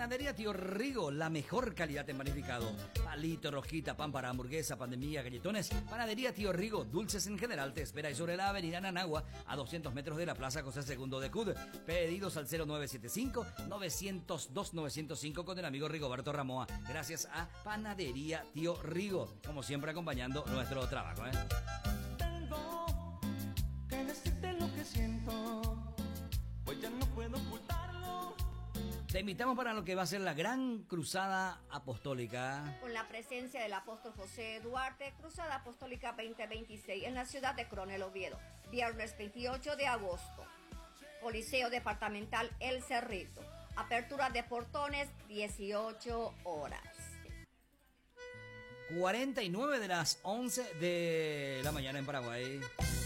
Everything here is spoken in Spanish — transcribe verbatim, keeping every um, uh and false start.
Panadería Tío Rigo, la mejor calidad en panificado. Palito, rosquita, pan para hamburguesa, pan de milla, galletones. Panadería Tío Rigo, dulces en general, te espera y sobre la avenida Nanagua, a doscientos metros de la Plaza José segundo de C U D. Pedidos al cero nueve siete cinco, nueve cero dos, nueve cero cinco con el amigo Rigoberto Ramoa. Gracias a Panadería Tío Rigo, como siempre acompañando nuestro trabajo, ¿eh? Tengo que decirte lo que siento, pues ya no puedo ocultarlo. Te invitamos para lo que va a ser la gran cruzada apostólica. Con la presencia del apóstol José Duarte, Cruzada Apostólica veinte veintiséis en la ciudad de Coronel Oviedo, viernes veintiocho de agosto. Coliseo Departamental El Cerrito. Apertura de portones, dieciocho horas. cuarenta y nueve de las once de la mañana en Paraguay.